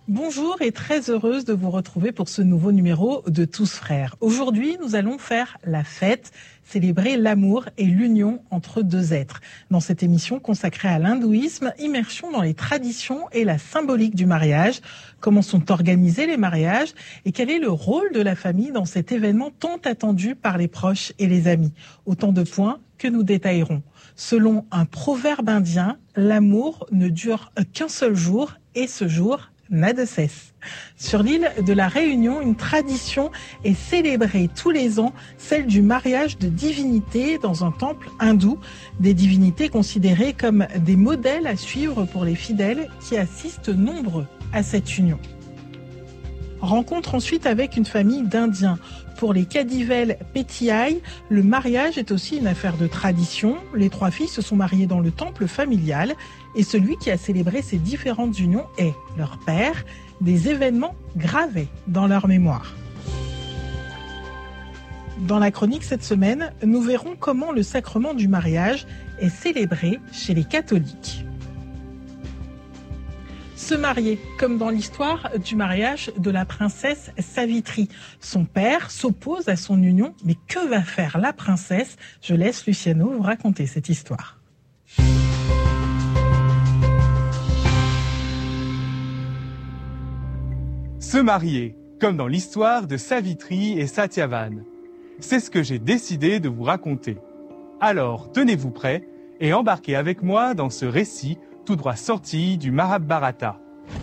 Bonjour et très heureuse de vous retrouver pour ce nouveau numéro de Tous Frères. Aujourd'hui, nous allons faire la fête, célébrer l'amour et l'union entre deux êtres. Dans cette émission consacrée à l'hindouisme, immersion dans les traditions et la symbolique du mariage. Comment sont organisés les mariages et quel est le rôle de la famille dans cet événement tant attendu par les proches et les amis. Autant de points que nous détaillerons. Selon un proverbe indien, l'amour ne dure qu'un seul jour et ce jour n'a de cesse. Sur l'île de la Réunion, une tradition est célébrée tous les ans, celle du mariage de divinités dans un temple hindou. Des divinités considérées comme des modèles à suivre pour les fidèles qui assistent nombreux à cette union. Rencontre ensuite avec une famille d'Indiens. Pour les Kadivel Petiai, le mariage est aussi une affaire de tradition. Les trois filles se sont mariées dans le temple familial et celui qui a célébré ces différentes unions est leur père, des événements gravés dans leur mémoire. Dans la chronique cette semaine, nous verrons comment le sacrement du mariage est célébré chez les catholiques. Se marier, comme dans l'histoire du mariage de la princesse Savitri. Son père s'oppose à son union, mais que va faire la princesse? Je laisse Luciano vous raconter cette histoire. Se marier, comme dans l'histoire de Savitri et Satyavan. C'est ce que j'ai décidé de vous raconter. Alors, tenez-vous prêts et embarquez avec moi dans ce récit tout droit sorti du Mahabharata.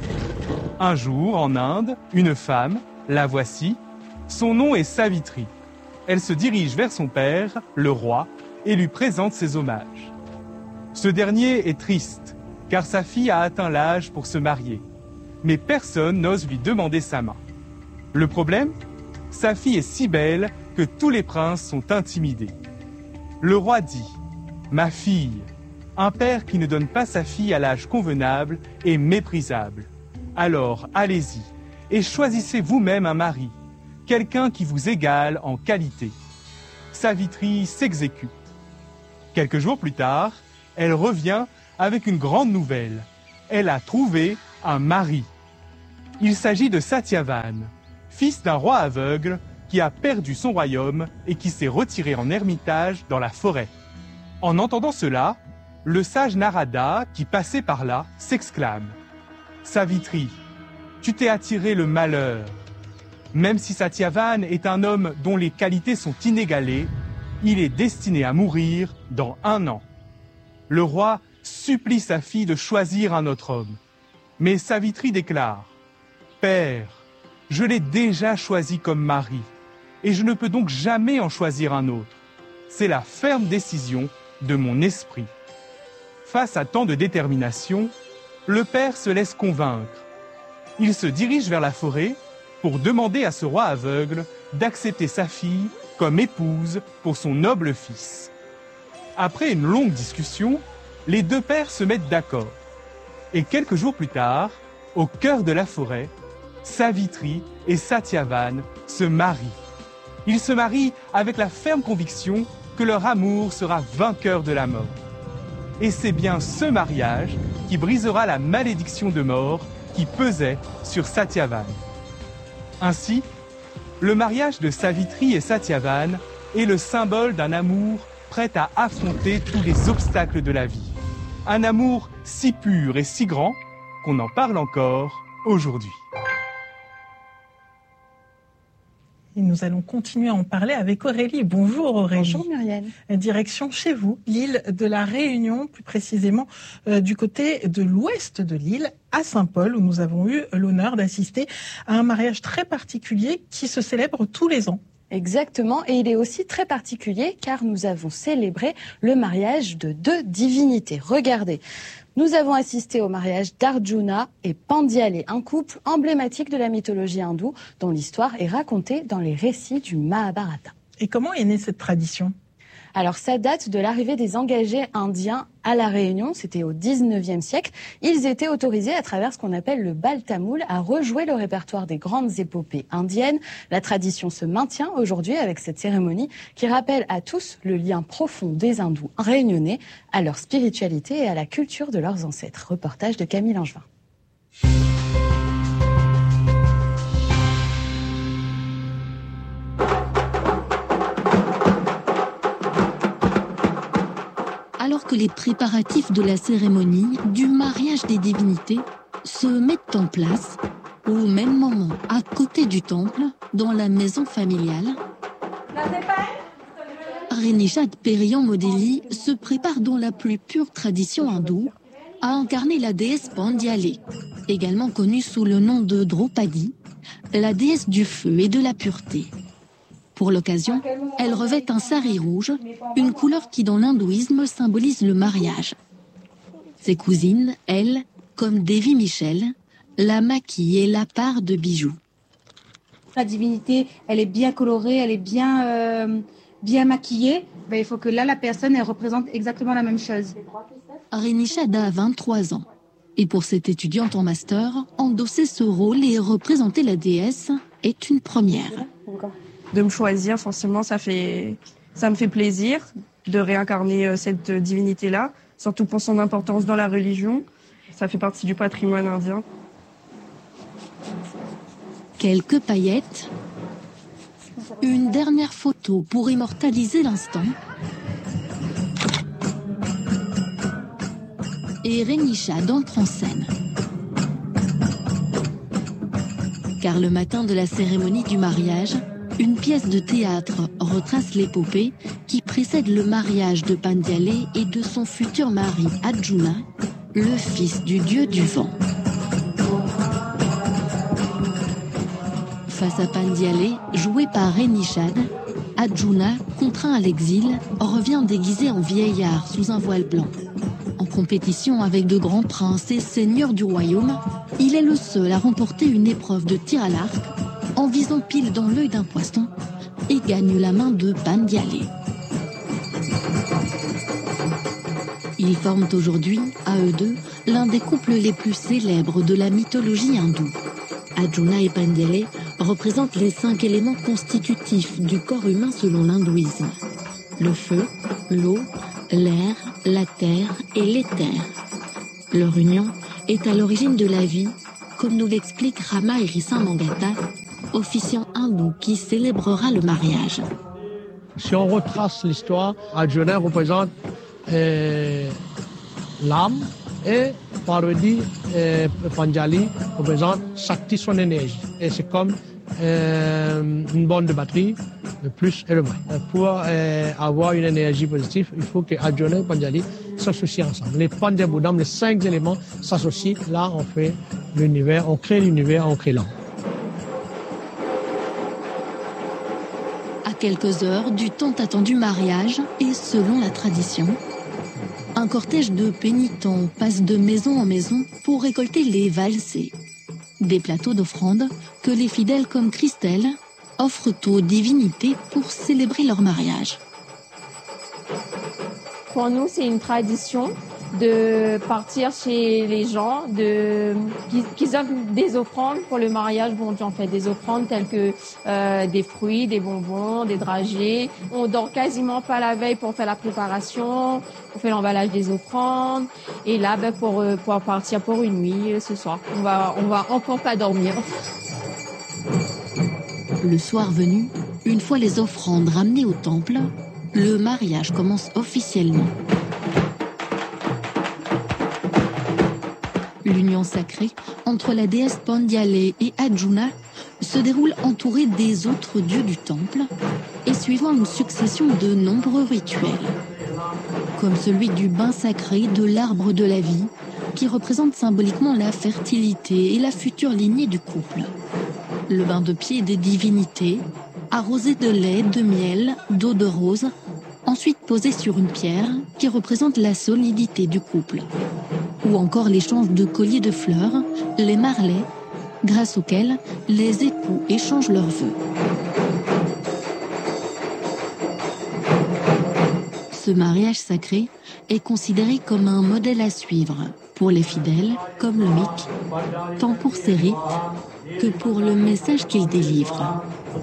Un jour, en Inde, une femme, la voici, son nom est Savitri. Elle se dirige vers son père, le roi, et lui présente ses hommages. Ce dernier est triste, car sa fille a atteint l'âge pour se marier. Mais personne n'ose lui demander sa main. Le problème ? Sa fille est si belle que tous les princes sont intimidés. Le roi dit « Ma fille ». Un père qui ne donne pas sa fille à l'âge convenable est méprisable. Alors, allez-y et choisissez vous-même un mari, quelqu'un qui vous égale en qualité. Savitri s'exécute. Quelques jours plus tard, elle revient avec une grande nouvelle. Elle a trouvé un mari. Il s'agit de Satyavan, fils d'un roi aveugle qui a perdu son royaume et qui s'est retiré en ermitage dans la forêt. En entendant cela, le sage Narada, qui passait par là, s'exclame « Savitri, tu t'es attiré le malheur. Même si Satyavan est un homme dont les qualités sont inégalées, il est destiné à mourir dans 1 an. » Le roi supplie sa fille de choisir un autre homme. Mais Savitri déclare « Père, je l'ai déjà choisi comme mari, et je ne peux donc jamais en choisir un autre. C'est la ferme décision de mon esprit. » Face à tant de détermination, le père se laisse convaincre. Il se dirige vers la forêt pour demander à ce roi aveugle d'accepter sa fille comme épouse pour son noble fils. Après une longue discussion, les deux pères se mettent d'accord. Et quelques jours plus tard, au cœur de la forêt, Savitri et Satyavan se marient. Ils se marient avec la ferme conviction que leur amour sera vainqueur de la mort. Et c'est bien ce mariage qui brisera la malédiction de mort qui pesait sur Satyavan. Ainsi, le mariage de Savitri et Satyavan est le symbole d'un amour prêt à affronter tous les obstacles de la vie. Un amour si pur et si grand qu'on en parle encore aujourd'hui. Et nous allons continuer à en parler avec Aurélie. Bonjour Aurélie. Bonjour Muriel. Direction chez vous, l'île de la Réunion, plus précisément du côté de l'ouest de l'île, à Saint-Paul, où nous avons eu l'honneur d'assister à un mariage très particulier qui se célèbre tous les ans. Exactement, et il est aussi très particulier car nous avons célébré le mariage de 2 divinités. Regardez, nous avons assisté au mariage d'Arjuna et Pandiale, un couple emblématique de la mythologie hindoue dont l'histoire est racontée dans les récits du Mahabharata. Et comment est née cette tradition ? Alors ça date de l'arrivée des engagés indiens à La Réunion, c'était au 19e siècle. Ils étaient autorisés à travers ce qu'on appelle le bal tamoul à rejouer le répertoire des grandes épopées indiennes. La tradition se maintient aujourd'hui avec cette cérémonie qui rappelle à tous le lien profond des hindous réunionnais à leur spiritualité et à la culture de leurs ancêtres. Reportage de Camille Langevin. alors que les préparatifs de la cérémonie du mariage des divinités se mettent en place au même moment, à côté du temple, dans la maison familiale. Renishad Periyan-Modeli se prépare dans la plus pure tradition hindoue à incarner la déesse Pandyalé, également connue sous le nom de Draupadi, la déesse du feu et de la pureté. Pour l'occasion, elle revêt un sari rouge, une couleur qui dans l'hindouisme symbolise le mariage. Ses cousines, elles, comme Devi Michel, la maquillent et la parent de bijoux. La divinité, elle est bien colorée, elle est bien maquillée. Ben, il faut que là, la personne, elle représente exactement la même chose. Renishad a 23 ans. Et pour cette étudiante en master, endosser ce rôle et représenter la déesse est une première. De me choisir, forcément, ça me fait plaisir de réincarner cette divinité-là, surtout pour son importance dans la religion. Ça fait partie du patrimoine indien. Quelques paillettes, une dernière photo pour immortaliser l'instant. Et Renishad entre en scène. Car le matin de la cérémonie du mariage, une pièce de théâtre retrace l'épopée qui précède le mariage de Pandyalé et de son futur mari Arjuna, le fils du dieu du vent. Face à Pandyalé, joué par Renishad, Arjuna, contraint à l'exil, revient déguisé en vieillard sous un voile blanc. En compétition avec de grands princes et seigneurs du royaume, il est le seul à remporter une épreuve de tir à l'arc en visant pile dans l'œil d'un poisson et gagne la main de Pandyalé. Ils forment aujourd'hui, à eux deux, l'un des couples les plus célèbres de la mythologie hindoue. Arjuna et Pandyalé représentent les 5 éléments constitutifs du corps humain selon l'hindouisme. Le feu, l'eau, l'air, la terre et l'éther. Leur union est à l'origine de la vie, comme nous l'explique Rama Irisa Mangata, officiant hindou qui célébrera le mariage. Si on retrace l'histoire, Arjuna représente l'âme et Parvati Pandyalé représente Shakti, son énergie. Et c'est comme une borne de batterie, le plus et le moins. Pour avoir une énergie positive, il faut que Arjuna et Pandyalé s'associent ensemble. Les Pandyabodham, les 5 éléments s'associent. Là, on fait l'univers, on crée l'univers, on crée l'âme. À quelques heures du tant attendu mariage, et selon la tradition, un cortège de pénitents passe de maison en maison pour récolter les valsés, des plateaux d'offrandes que les fidèles comme Christelle offrent aux divinités pour célébrer leur mariage. Pour nous, c'est une tradition de partir chez les gens, qu'ils offrent des offrandes pour le mariage. Bon, on fait des offrandes telles que des fruits, des bonbons, des dragées. On dort quasiment pas la veille pour faire la préparation. On fait l'emballage des offrandes. Et là, pour partir pour une nuit ce soir. On va encore pas dormir. Le soir venu, une fois les offrandes ramenées au temple, le mariage commence officiellement. L'union sacrée entre la déesse Pandyalé et Arjuna se déroule entourée des autres dieux du temple et suivant une succession de nombreux rituels, comme celui du bain sacré de l'arbre de la vie, qui représente symboliquement la fertilité et la future lignée du couple. Le bain de pied des divinités, arrosé de lait, de miel, d'eau de rose, ensuite posé sur une pierre qui représente la solidité du couple. Ou encore l'échange de colliers de fleurs, les marlets, grâce auxquels les époux échangent leurs vœux. Ce mariage sacré est considéré comme un modèle à suivre pour les fidèles comme le mythe, tant pour ses rites que pour le message qu'il délivre.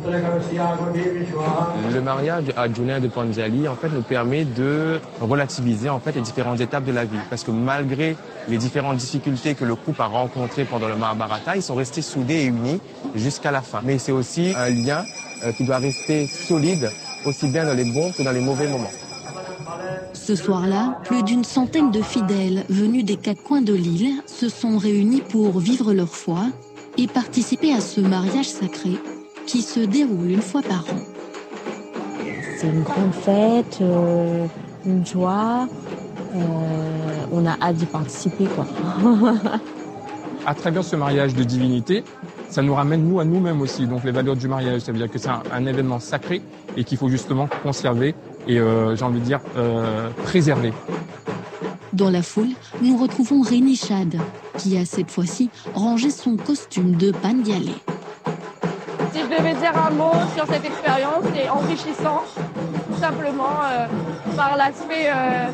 Le mariage d'Arjuna et de Pandyalé en fait nous permet de relativiser en fait les différentes étapes de la vie, parce que malgré les différentes difficultés que le couple a rencontrées pendant le Mahabharata, ils sont restés soudés et unis jusqu'à la fin. Mais c'est aussi un lien qui doit rester solide aussi bien dans les bons que dans les mauvais moments. Ce soir-là, plus d'une centaine de fidèles venus des 4 coins de l'île se sont réunis pour vivre leur foi et participer à ce mariage sacré qui se déroule une fois par an. C'est une grande fête, une joie. On a hâte d'y participer, quoi. À travers ce mariage de divinité, ça nous ramène nous à nous-mêmes aussi. Donc les valeurs du mariage, ça veut dire que c'est un événement sacré et qu'il faut justement conserver et j'ai envie de dire préserver. Dans la foule, nous retrouvons Rémi Chad, qui a cette fois-ci rangé son costume de Pandialé. Si je devais dire un mot sur cette expérience, c'est enrichissant, tout simplement par l'aspect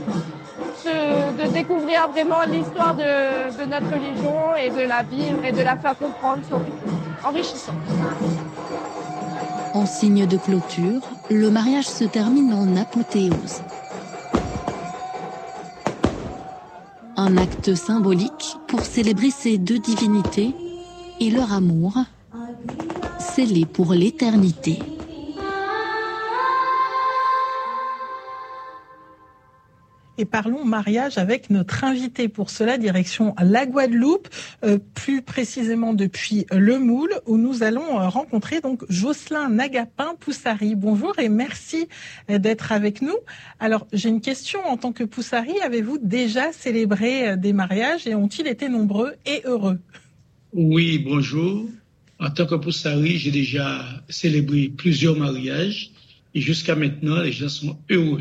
de découvrir vraiment l'histoire de notre religion et de la vivre et de la faire comprendre, surtout. Enrichissant. En signe de clôture, le mariage se termine en apothéose. Un acte symbolique pour célébrer ces 2 divinités et leur amour, scellé pour l'éternité. Et parlons mariage avec notre invité. Pour cela, direction la Guadeloupe, plus précisément depuis le Moule, où nous allons rencontrer donc Jocelyn Nagapin-Poussari. Bonjour et merci d'être avec nous. Alors, j'ai une question. En tant que Poussari, avez-vous déjà célébré des mariages et ont-ils été nombreux et heureux? Oui, bonjour. En tant que Poussari, j'ai déjà célébré plusieurs mariages et jusqu'à maintenant, les gens sont heureux.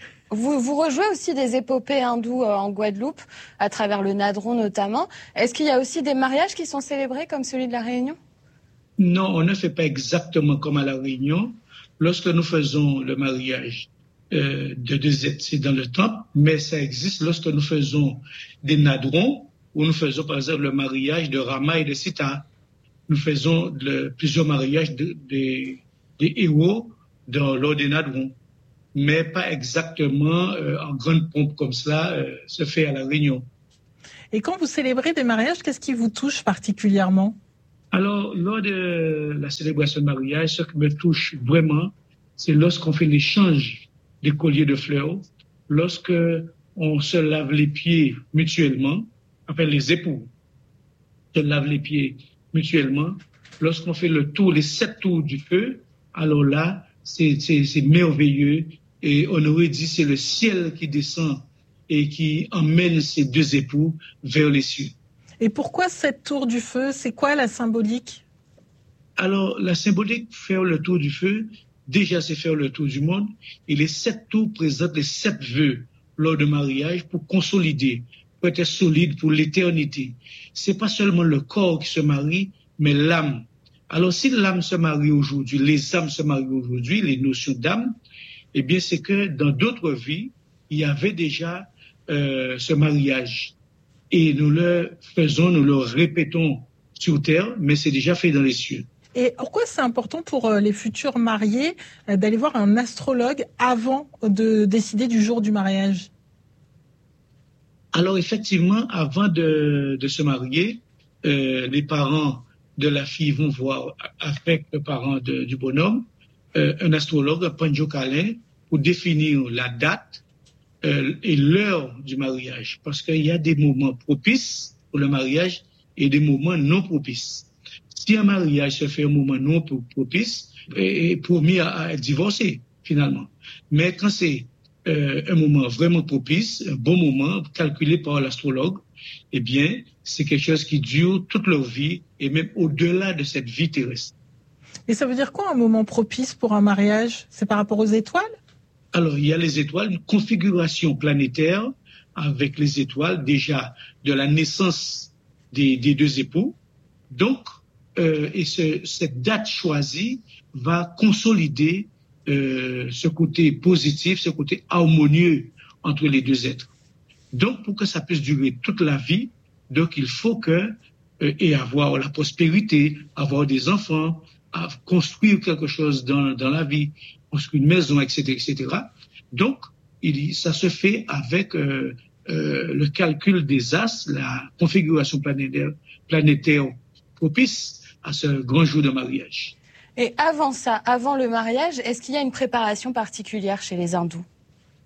Vous rejouez aussi des épopées hindoues en Guadeloupe, à travers le Nadron notamment. Est-ce qu'il y a aussi des mariages qui sont célébrés comme celui de la Réunion? Non, on ne fait pas exactement comme à la Réunion. Lorsque nous faisons le mariage de 2 êtres, c'est dans le temple, mais ça existe lorsque nous faisons des Nadrons, où nous faisons par exemple le mariage de Rama et de Sita. Nous faisons plusieurs mariages des héros lors des Nadrons. Mais pas exactement en grande pompe comme cela se fait à la Réunion. Et quand vous célébrez des mariages, qu'est-ce qui vous touche particulièrement? Alors, lors de la célébration de mariage, ce qui me touche vraiment, c'est lorsqu'on fait l'échange des colliers de fleurs, lorsque on se lave les pieds mutuellement, enfin les époux se lavent les pieds mutuellement, lorsqu'on fait les 7 tours du feu, alors là, c'est merveilleux. Et on aurait dit c'est le ciel qui descend et qui emmène ces 2 époux vers les cieux. Et pourquoi 7 tours du feu? C'est quoi la symbolique? Alors, la symbolique, faire le tour du feu, déjà c'est faire le tour du monde. Et les 7 tours présentent les 7 vœux lors du mariage pour consolider, pour être solide pour l'éternité. C'est pas seulement le corps qui se marie, mais l'âme. Alors, si l'âme se marie aujourd'hui, les âmes se marient aujourd'hui, les notions d'âme, eh bien, c'est que dans d'autres vies, il y avait déjà ce mariage. Et nous le faisons, nous le répétons sur terre, mais c'est déjà fait dans les cieux. Et pourquoi c'est important pour les futurs mariés d'aller voir un astrologue avant de décider du jour du mariage? Alors, effectivement, avant de se marier, les parents de la fille vont voir avec le parent du bonhomme un astrologue, un Panjo-Kalin, pour définir la date et l'heure du mariage. Parce qu'il y a des moments propices pour le mariage et des moments non propices. Si un mariage se fait au moment non propice, est promis à divorcer, finalement. Mais quand c'est un moment vraiment propice, un bon moment calculé par l'astrologue, eh bien, c'est quelque chose qui dure toute leur vie et même au-delà de cette vie terrestre. Et ça veut dire quoi un moment propice pour un mariage? C'est par rapport aux étoiles? Alors, il y a les étoiles, une configuration planétaire avec les étoiles déjà de la naissance des 2 époux. Donc, cette date choisie va consolider ce côté positif, ce côté harmonieux entre les 2 êtres. Donc, pour que ça puisse durer toute la vie, donc il faut et avoir la prospérité, avoir des enfants, à construire quelque chose dans la vie, construire une maison, etc., etc. Donc, ça se fait avec le calcul des astres, la configuration planétaire propice à ce grand jour de mariage. Et avant ça, avant le mariage, est-ce qu'il y a une préparation particulière chez les hindous?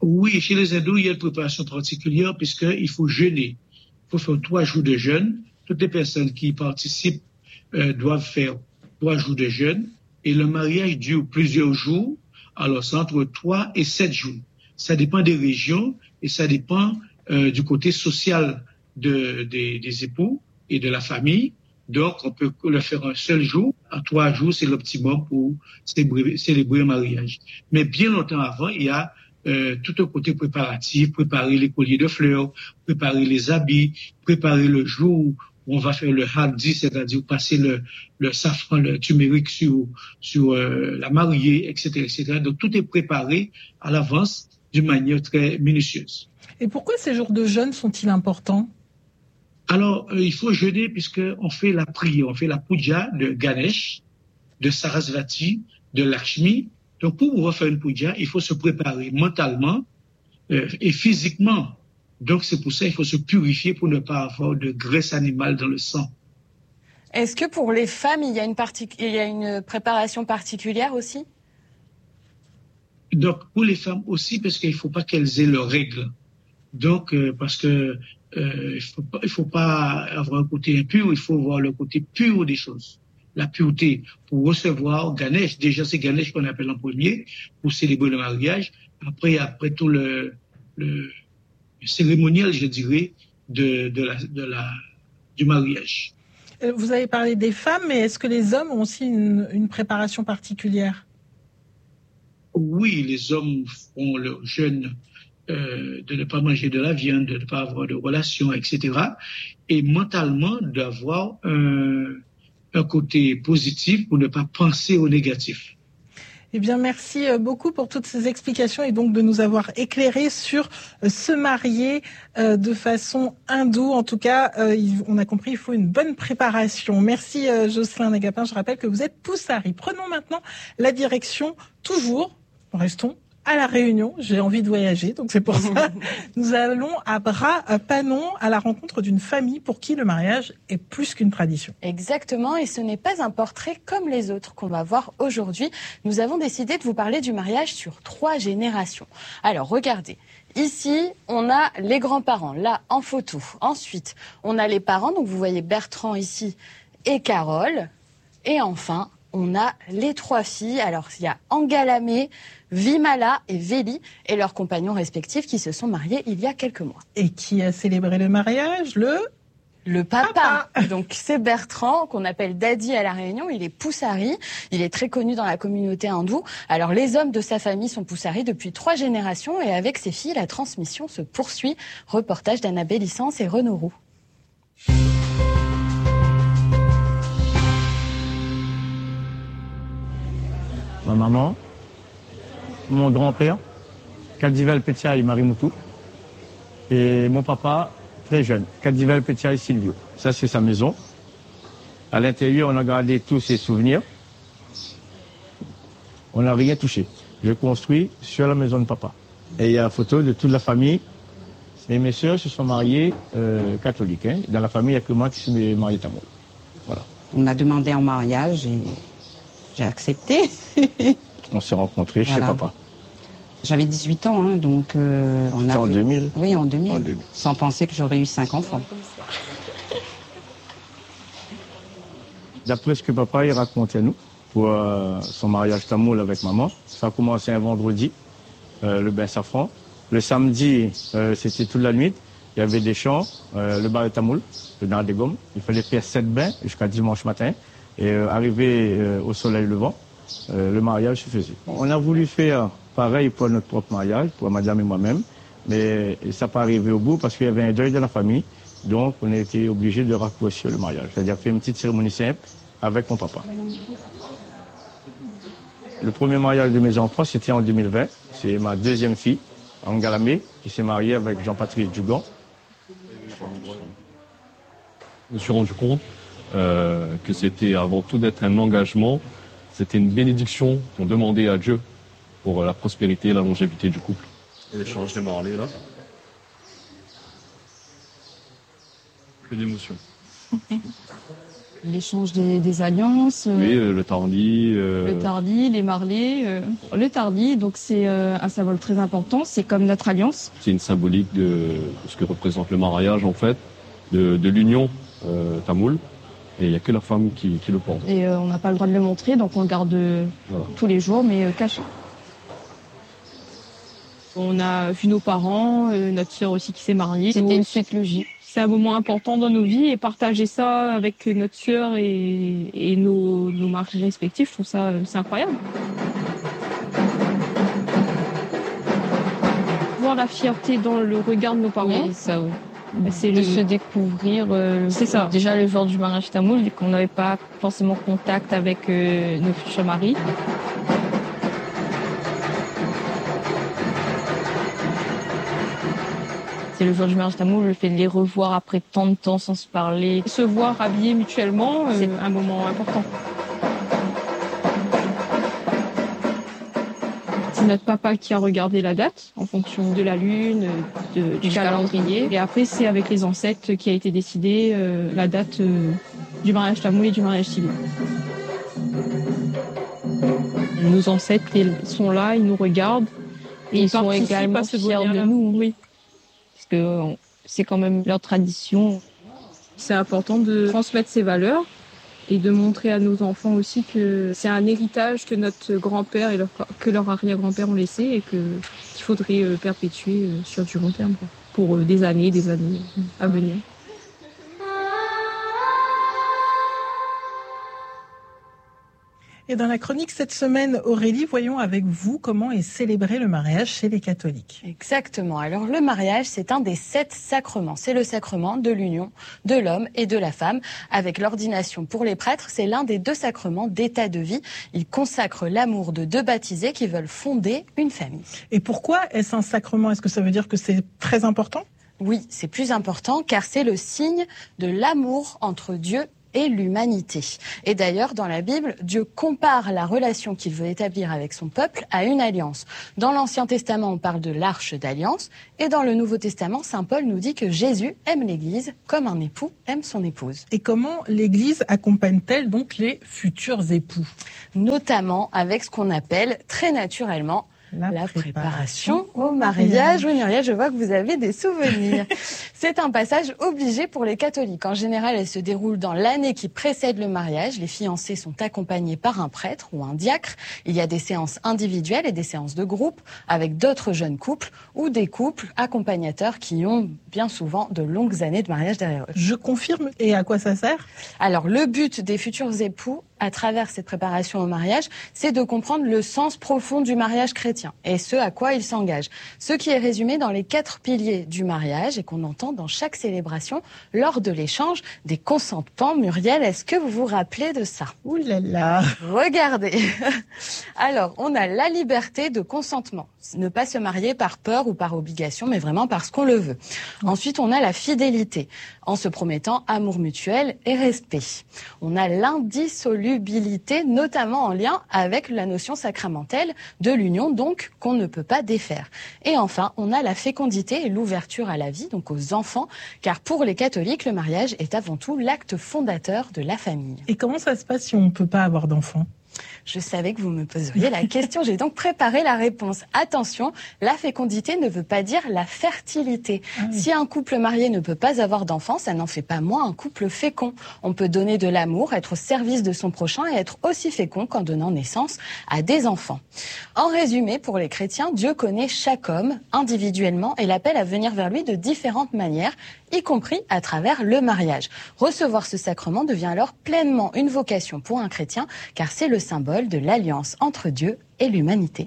Oui, chez les hindous, il y a une préparation particulière puisqu'il faut jeûner. Il faut faire 3 jours de jeûne. Toutes les personnes qui y participent doivent faire 3 jours de jeûne. Et le mariage dure plusieurs jours. Alors, c'est entre 3 et 7 jours. Ça dépend des régions et ça dépend du côté social des époux et de la famille. Donc, on peut le faire un seul jour. À 3 jours, c'est l'optimum pour célébrer un mariage. Mais bien longtemps avant, il y a tout un côté préparatif, préparer les colliers de fleurs, préparer les habits, préparer le jour où on va faire le haldi, c'est-à-dire passer le safran, le turmeric sur la mariée, etc., etc. Donc, tout est préparé à l'avance d'une manière très minutieuse. Et pourquoi ces jours de jeûne sont-ils importants? Alors, il faut jeûner puisqu'on fait la prière, on fait la puja de Ganesh, de Sarasvati, de Lakshmi. Donc, pour pouvoir faire une puja, il faut se préparer mentalement et physiquement. Donc, c'est pour ça qu'il faut se purifier pour ne pas avoir de graisse animale dans le sang. Est-ce que pour les femmes, il y a une préparation particulière aussi? Donc, pour les femmes aussi, parce qu'il ne faut pas qu'elles aient leurs règles. Donc, parce que il faut pas avoir un côté impur, il faut voir le côté pur des choses. La pureté pour recevoir Ganesh. Déjà, c'est Ganesh qu'on appelle en premier pour célébrer le mariage. Après tout le cérémonial, je dirais, du mariage. Vous avez parlé des femmes, mais est-ce que les hommes ont aussi une préparation particulière? Oui, les hommes font leur jeûne de ne pas manger de la viande, de ne pas avoir de relations, etc. Et mentalement, d'avoir un côté positif pour ne pas penser au négatif. Eh bien, merci beaucoup pour toutes ces explications et donc de nous avoir éclairé sur se marier de façon hindoue. En tout cas, on a compris, il faut une bonne préparation. Merci Jocelyn Nagapin. Je rappelle que vous êtes Poussari. Prenons maintenant la direction, toujours, restons à La Réunion. J'ai envie de voyager, donc c'est pour ça. Nous allons à Bras-Panon à la rencontre d'une famille pour qui le mariage est plus qu'une tradition. Exactement, et ce n'est pas un portrait comme les autres qu'on va voir aujourd'hui. Nous avons décidé de vous parler du mariage sur 3 générations. Alors, regardez. Ici, on a les grands-parents, là, en photo. Ensuite, on a les parents, donc vous voyez Bertrand ici et Carole. Et enfin, on a les 3 filles. Alors, il y a Angalamé, Vimala et Véli et leurs compagnons respectifs qui se sont mariés il y a quelques mois. Et qui a célébré le mariage? Le papa. Donc c'est Bertrand, qu'on appelle Daddy à La Réunion. Il est Poussari. Il est très connu dans la communauté hindoue. Alors les hommes de sa famille sont Poussari depuis 3 générations et avec ses filles, la transmission se poursuit. Reportage d'Annabelle Licence et Renaud Roux. Ma maman, mon grand-père, Kadival Petiaï Marimoutou, et mon papa, très jeune, Kadival Petiaï Silvio. Ça, c'est sa maison. À l'intérieur, on a gardé tous ses souvenirs. On n'a rien touché. Je construis sur la maison de papa. Et il y a la photo de toute la famille. Et mes sœurs se sont mariées catholiques. Hein. Dans la famille, il n'y a que moi qui suis marié tamoul. Voilà. On m'a demandé en mariage et j'ai accepté. On s'est rencontrés chez papa. J'avais 18 ans, hein, donc on a... en 2000? Oui, en 2000. Sans penser que j'aurais eu 5 enfants. D'après ce que papa il racontait à nous, pour son mariage tamoul avec maman, ça a commencé un vendredi, le bain safran. Le samedi, c'était toute la nuit. Il y avait des chants, le bar de tamoul, le nar des gommes. Il fallait faire 7 bains jusqu'à dimanche matin. Et arrivé au soleil levant, le mariage se faisait. On a voulu faire pareil pour notre propre mariage, pour madame et moi-même, mais ça n'a pas arrivé au bout parce qu'il y avait un deuil de la famille, donc on a été obligé de raccourcir le mariage, c'est-à-dire faire une petite cérémonie simple avec mon papa. Le premier mariage de mes enfants, c'était en 2020, c'est ma deuxième fille, Angalamé, qui s'est mariée avec Jean-Patrice Dugan. Je me suis rendu compte que c'était avant tout d'être un engagement, c'était une bénédiction qu'on demandait à Dieu pour la prospérité et la longévité du couple. Et l'échange des marlés, là. Que d'émotions. L'échange des alliances. Oui, le tardi. Le tardi, les marlés. Le tardi, donc c'est un symbole très important. C'est comme notre alliance. C'est une symbolique de ce que représente le mariage, en fait, de l'union tamoule. Et il n'y a que la femme qui le porte. Et on n'a pas le droit de le montrer, donc on le garde tous les jours, mais caché. On a vu nos parents, notre sœur aussi qui s'est mariée. C'était une suite logique. C'est un moment important dans nos vies et partager ça avec notre sœur et nos maris respectifs, je trouve ça c'est incroyable. Voir la fierté dans le regard de nos parents. Oui, ça, oui. C'est de se découvrir. C'est ça. Déjà le jour du mariage tamoul, vu qu'on n'avait pas forcément contact avec nos futurs maris. C'est le jour du mariage tamoul, le fait de les revoir après tant de temps sans se parler. Se voir habillés mutuellement, c'est un moment important. C'est notre papa qui a regardé la date en fonction de la lune, du calendrier. Et après, c'est avec les ancêtres qui a été décidé la date du mariage tamoul et du mariage civil. Nos ancêtres sont là, ils nous regardent. Et ils sont également fiers de nous. Oui. Parce que c'est quand même leur tradition. C'est important de transmettre ces valeurs et de montrer à nos enfants aussi que c'est un héritage que notre grand-père et que leur arrière-grand-père ont laissé et qu'il faudrait perpétuer sur du long terme, pour des années à venir. Et dans la chronique cette semaine, Aurélie, voyons avec vous comment est célébré le mariage chez les catholiques. Exactement. Alors le mariage, c'est un des 7 sacrements. C'est le sacrement de l'union de l'homme et de la femme. Avec l'ordination pour les prêtres, c'est l'un des 2 sacrements d'état de vie. Il consacre l'amour de 2 baptisés qui veulent fonder une famille. Et pourquoi est-ce un sacrement? Est-ce que ça veut dire que c'est très important? Oui, c'est plus important car c'est le signe de l'amour entre Dieu et l'humanité. Et d'ailleurs, dans la Bible, Dieu compare la relation qu'il veut établir avec son peuple à une alliance. Dans l'Ancien Testament, on parle de l'arche d'alliance, et dans le Nouveau Testament, saint Paul nous dit que Jésus aime l'Église comme un époux aime son épouse. Et comment l'Église accompagne-t-elle donc les futurs époux? Notamment avec ce qu'on appelle très naturellement la préparation au mariage. Oui, Muriel, je vois que vous avez des souvenirs. C'est un passage obligé pour les catholiques. En général, elle se déroule dans l'année qui précède le mariage. Les fiancés sont accompagnés par un prêtre ou un diacre. Il y a des séances individuelles et des séances de groupe avec d'autres jeunes couples ou des couples accompagnateurs qui ont bien souvent de longues années de mariage derrière eux. Je confirme. Et à quoi ça sert? Alors, le but des futurs époux, à travers cette préparation au mariage, c'est de comprendre le sens profond du mariage chrétien et ce à quoi il s'engage. Ce qui est résumé dans les 4 piliers du mariage et qu'on entend dans chaque célébration lors de l'échange des consentements. Muriel, est-ce que vous vous rappelez de ça? Ouh là là! Regardez. Alors, on a la liberté de consentement. Ne pas se marier par peur ou par obligation, mais vraiment parce qu'on le veut. Ensuite, on a la fidélité, en se promettant amour mutuel et respect. On a l'indissolubilité, notamment en lien avec la notion sacramentelle de l'union, donc qu'on ne peut pas défaire. Et enfin, on a la fécondité et l'ouverture à la vie, donc aux enfants, car pour les catholiques, le mariage est avant tout l'acte fondateur de la famille. Et comment ça se passe si on ne peut pas avoir d'enfants? Je savais que vous me poseriez la question, j'ai donc préparé la réponse. Attention, la fécondité ne veut pas dire la fertilité. Ah oui. Si un couple marié ne peut pas avoir d'enfants, ça n'en fait pas moins un couple fécond. On peut donner de l'amour, être au service de son prochain et être aussi fécond qu'en donnant naissance à des enfants. En résumé, pour les chrétiens, Dieu connaît chaque homme individuellement et l'appelle à venir vers lui de différentes manières, y compris à travers le mariage. Recevoir ce sacrement devient alors pleinement une vocation pour un chrétien, car c'est le symbole de l'alliance entre Dieu et l'humanité.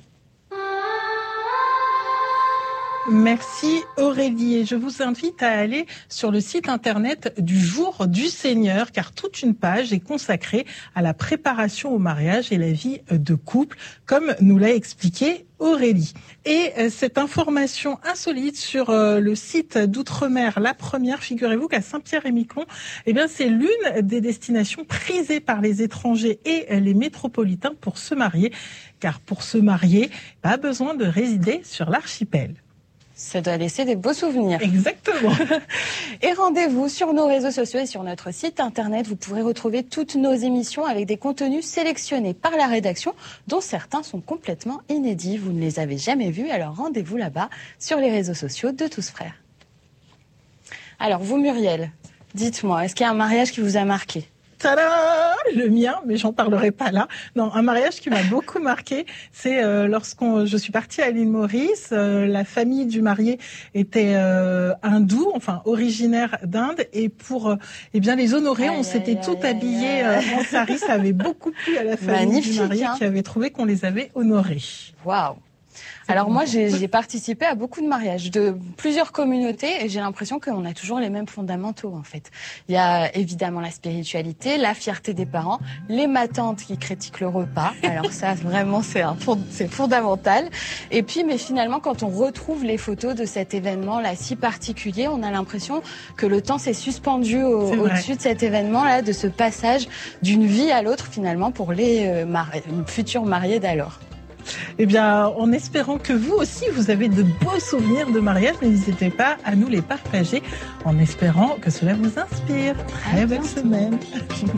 Merci Aurélie. Et je vous invite à aller sur le site internet du Jour du Seigneur, car toute une page est consacrée à la préparation au mariage et la vie de couple, comme nous l'a expliqué Aurélie. Et cette information insolite sur le site d'Outre-mer, la première, figurez-vous qu'à Saint-Pierre-et-Miquelon, eh bien, c'est l'une des destinations prisées par les étrangers et les métropolitains pour se marier, car pour se marier, pas besoin de résider sur l'archipel. Ça doit laisser des beaux souvenirs. Exactement. Et rendez-vous sur nos réseaux sociaux et sur notre site internet. Vous pourrez retrouver toutes nos émissions avec des contenus sélectionnés par la rédaction, dont certains sont complètement inédits. Vous ne les avez jamais vus, alors rendez-vous là-bas sur les réseaux sociaux de Tous Frères. Alors vous, Muriel, dites-moi, est-ce qu'il y a un mariage qui vous a marqué ? Tada, le mien, mais j'en parlerai pas là. Non, un mariage qui m'a beaucoup marqué, c'est je suis partie à l'île Maurice. La famille du marié était hindoue, enfin originaire d'Inde, et pour les honorer, on s'était tout habillés en sari. Ça avait beaucoup plu à la famille du marié qui avait trouvé qu'on les avait honorés. Waouh. Alors moi, j'ai participé à beaucoup de mariages de plusieurs communautés et j'ai l'impression qu'on a toujours les mêmes fondamentaux en fait. Il y a évidemment la spiritualité, la fierté des parents, les matantes qui critiquent le repas. Alors ça, vraiment, c'est fondamental. Et puis, mais finalement, quand on retrouve les photos de cet événement-là si particulier, on a l'impression que le temps s'est suspendu au-dessus de cet événement-là, de ce passage d'une vie à l'autre finalement pour les futurs mariés d'alors. Eh bien, en espérant que vous aussi, vous avez de beaux souvenirs de mariage, n'hésitez pas à nous les partager, en espérant que cela vous inspire. Très belle semaine.